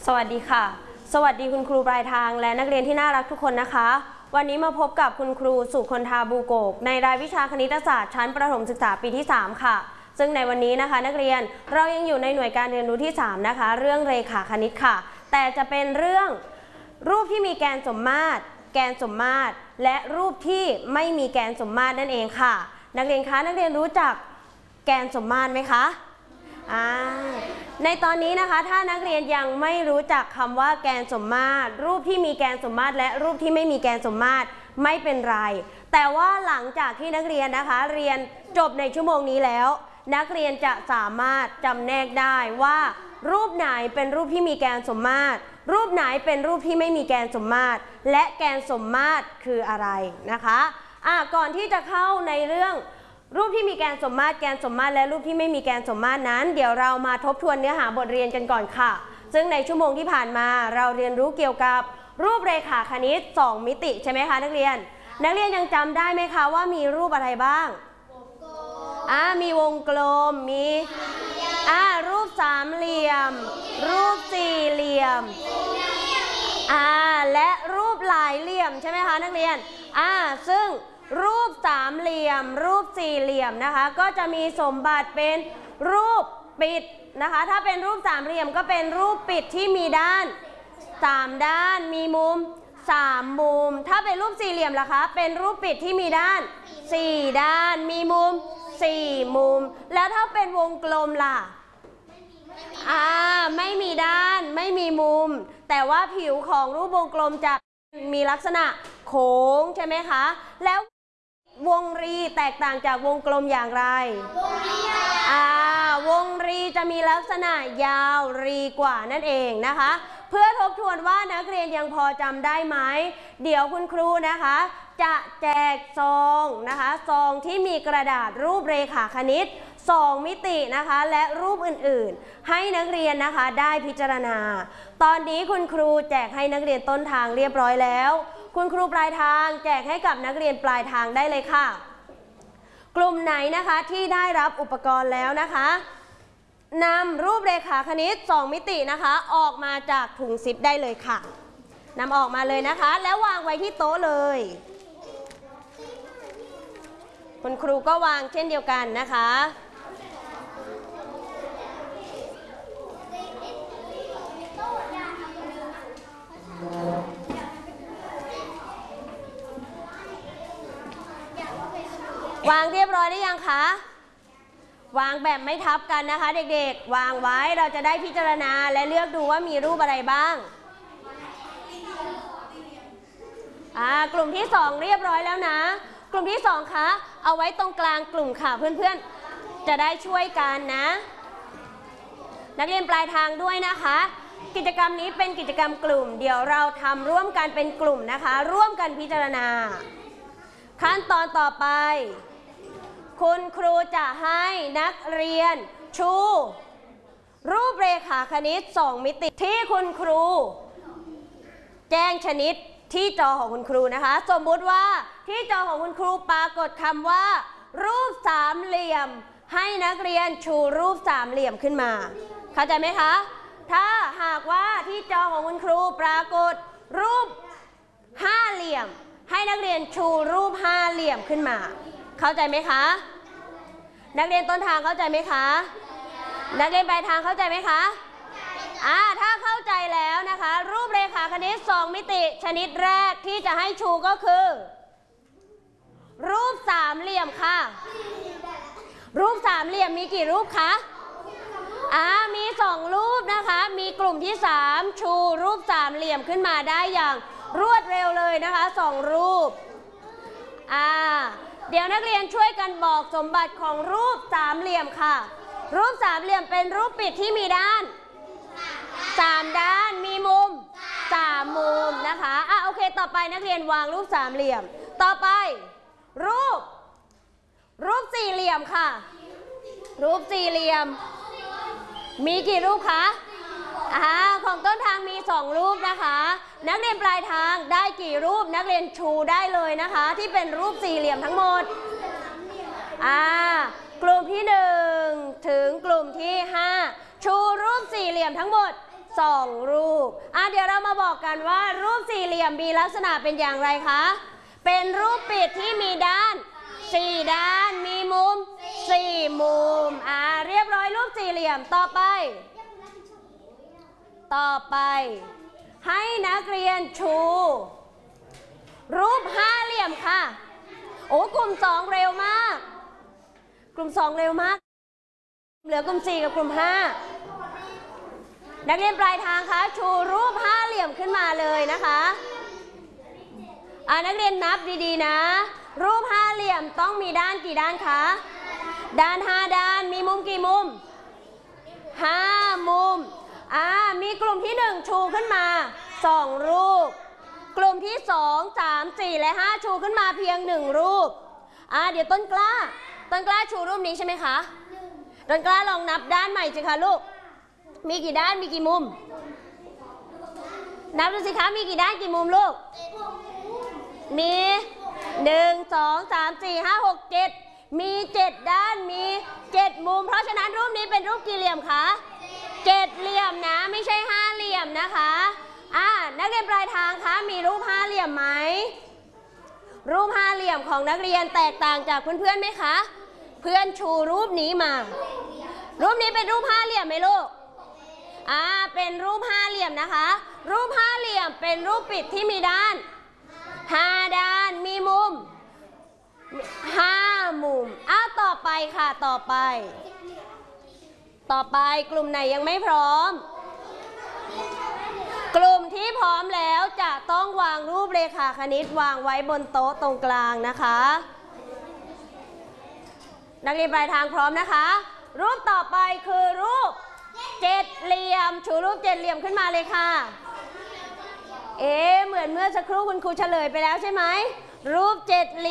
สวัสดีค่ะสวัสดีคุณครูปลายทางและนักเรียนที่น่ารักทุกคนนะคะวันนี้มาพบกับคุณครูสุคนธาบูโกกในรายวิชาคณิตศาสตร์ชั้นประถมศึกษาปีที่3ค่ะซึ่งในวันนี้นะคะนักเรียนเรายังอยู่ในหน่วยการเรียนรู้ที่3นะคะเรื่องเรขาคณิตค่ะแต่จะเป็นเรื่องรูปที่มีแกนสมมาตรแกนสมมาตรและรูปที่ไม่มีแกนสมมาตรนั่นเองค่ะนักเรียนคะนักเรียนรู้จักแกนสมมาตรไหมคะในตอนนี้นะคะถ้านักเรียนยังไม่รู้จักคำว่าแกนสมมาตรรูปที่มีแกนสมมาตรและรูปที่ไม่มีแกนสมมาตรไม่เป็นไรแต่ว่าหลังจากที่นักเรียนนะคะเรียนจบในชั่วโมงนี้แล้วนักเรียนจะสามารถจำแนกได้ว่ารูปไหนเป็นรูปที่มีแกนสมมาตรรูปไหนเป็นรูปที่ไม่มีแกนสมมาตรและแกนสมมาตรคืออะไรนะคะก่อนที่จะเข้าในเรื่องรูปที่มีแกนสมมาตรแกนสมมาตรและรูปที่ไม่มีแกนสมมาตรนั้นเดี๋ยวเรามาทบทวนเนื้อหาบทเรียนกันก่อนค่ะซึ่งในชั่วโมงที่ผ่านมาเราเรียนรู้เกี่ยวกับรูปเรขาคณิต2มิติใช่ไหมคะนักเรียนยังจำได้ไหมคะว่ามีรูปอะไรบ้างมีวงกลมมีรูปสามเหลี่ยมรูปสี่เหลี่ยมและรูปหลายเหลี่ยมใช่ไหมคะนักเรียนซึ่งรูปสามเหลี่ยมรูปสี่เหลี่ยมนะคะก็จะมีสมบัติเป็นรูปปิดนะคะถ้าเป็นรูปสามเหลี่ยมก็เป็นรูปปิดที่มีด้าน3ด้านมีมุม3มุมถ้าเป็นรูปสี่เหลี่ยมล่ะคะเป็นรูปปิดที่มีด้าน4ด้านมีมุม4มุมแล้วถ้าเป็นวงกลมล่ะไม่มีด้านไม่มีมุมแต่ว่าผิวของรูปวงกลมจะมีลักษณะโค้งใช่ไหมคะแล้ววงรีแตกต่างจากวงกลมอย่างไรวงรีจะมีลักษณะยาวรีกว่านั่นเองนะคะเพื่อทบทวนว่านักเรียนยังพอจำได้ไหมเดี๋ยวคุณครูนะคะจะแจกซองนะคะซองที่มีกระดาษรูปเรขาคณิต2มิตินะคะและรูปอื่นๆให้นักเรียนนะคะได้พิจารณาตอนนี้คุณครูแจกให้นักเรียนต้นทางเรียบร้อยแล้วคุณครูปลายทางแจกให้กับนักเรียนปลายทางได้เลยค่ะกลุ่มไหนนะคะที่ได้รับอุปกรณ์แล้วนะคะนำรูปเรขาคณิต2มิตินะคะออกมาจากถุงซิปได้เลยค่ะนำออกมาเลยนะคะแล้ววางไว้ที่โต๊ะเลยคุณครูก็วางเช่นเดียวกันนะคะวางเรียบร้อยได้ยังคะวางแบบไม่ทับกันนะคะเด็กๆวางไว้เราจะได้พิจารณาและเลือกดูว่ามีรูปอะไรบ้างกลุ่มที่2เรียบร้อยแล้วนะกลุ่มที่2คะเอาไว้ตรงกลางกลุ่มค่ะเพื่อนๆจะได้ช่วยกันนะนักเรียนปลายทางด้วยนะคะกิจกรรมนี้เป็นกิจกรรมกลุ่มเดี๋ยวเราทำร่วมกันเป็นกลุ่มนะคะร่วมกันพิจารณาขั้นตอนต่อไปคุณครูจะให้นักเรียนชูรูปเรขาคณิต2มิติที่คุณครูแจ้งชนิดที่จอของคุณครูนะคะสมมุติว่าที่จอของคุณครูปรากฏคำว่ารูปสามเหลี่ยมให้นักเรียนชูรูปสามเหลี่ยมขึ้นมาเข้าใจไหมคะถ้าหากว่าที่จอของคุณครูปรากฏรูปห้าเหลี่ยมให้นักเรียนชูรูปห้าเหลี่ยมขึ้นมาเข้าใจไหมคะนักเรียนต้นทางเข้าใจไหมคะนักเรียนปลายทางเข้าใจไหมคะถ้าเข้าใจแล้วนะคะรูปเรขาคณิต2มิติชนิดแรกที่จะให้ชูก็คือรูปสามเหลี่ยมค่ะรูปสามเหลี่ยมมีกี่รูปคะมี2รูปนะคะมีกลุ่มที่3ชูรูปสามเหลี่ยมขึ้นมาได้อย่างรวดเร็วเลยนะคะ2รูปเดี๋ยวนักเรียนช่วยกันบอกสมบัติของรูปสามเหลี่ยมค่ะรูปสามเหลี่ยมเป็นรูปปิดที่มีด้าน3ด้านมีมุม3มุมนะคะโอเคต่อไปนักเรียนวางรูปสามเหลี่ยมต่อไปรูปสี่เหลี่ยมค่ะรูปสี่เหลี่ยมมีกี่รูปคะของต้นทางมี2รูปนะคะนักเรียนปลายทางได้กี่รูปนักเรียนชูได้เลยนะคะที่เป็นรูปสี่เหลี่ยมทั้งหมดกลุ่มที่1ถึงกลุ่มที่5ชูรูปสี่เหลี่ยมทั้งหมด2รูปเดี๋ยวเรามาบอกกันว่ารูปสี่เหลี่ยมมีลักษณะเป็นอย่างไรคะเป็นรูปปิดที่มีด้าน4ด้านมีมุม4มุมเรียบร้อยรูปสี่เหลี่ยมต่อไปให้นักเรียนชูรูปห้าเหลี่ยมค่ะโอ้กลุ่ม2เร็วมากกลุ่ม2เร็วมากเหลือกลุ่ม4กับกลุ่ม5นักเรียนปลายทางคะชูรูปห้าเหลี่ยมขึ้นมาเลยนะคะนักเรียนนับดีๆนะรูปห้าเหลี่ยมต้องมีด้านกี่ด้านคะด้าน5ด้านมีมุมกี่มุม5มุมมีกลุ่มที่1ชูขึ้นมา2รูปกลุ่มที่2 3 4และ5ชูขึ้นมาเพียง1รูปเดี๋ยวต้นกล้าชูรูปนี้ใช่ไหมคะต้นกล้าลองนับด้านใหม่สิคะลูกมีกี่ด้านมีกี่มุมนับดูสิคะมีกี่ด้านกี่มุมลูกมี1 2 3 4 5 6 7มี7ด้านมี7มุมเพราะฉะนั้นรูปนี้เป็นรูปกี่เหลี่ยมคะ7เหลี่ยมนะไม่ใช่5เหลี่ยมนะคะนักเรียนปลายทางคะมีรูปห้าเหลี่ยมไหมรูปห้าเหลี่ยมของนักเรียนแตกต่างจากเพื่อนๆไหมคะเพื่อนชูรูปนี้มารูปนี้เป็นรูปห้าเหลี่ยมไหมลูกเป็นรูปห้าเหลี่ยมนะคะรูปห้าเหลี่ยมเป็นรูปปิดที่มีด้าน5ด้านมีมุม5มุมต่อไปค่ะต่อไปกลุ่มไหนยังไม่พร้อมกลุ่มที่พร้อมแล้วจะต้องวางรูปเรขาคณิตวางไว้บนโต๊ะตรงกลางนะคะนักเรียนปลายทางพร้อมนะคะรูปต่อไปคือรูปเจ็ดเหลี่ยมชูรูปเจ็ดเหลี่ยมขึ้นมาเลยค่ะเหมือนเมื่อสักครู่คุณครูเฉลยไปแล้วใช่ไหมรูปเจ็ดเหลี่ยม